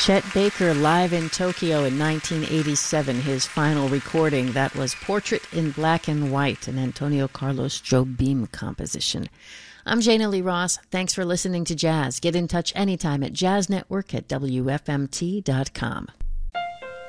Chet Baker live in Tokyo in 1987, his final recording. That was Portrait in Black and White, an Antonio Carlos Jobim composition. I'm Jana Lee Ross. Thanks for listening to Jazz. Get in touch anytime at jazznetwork@wfmt.com.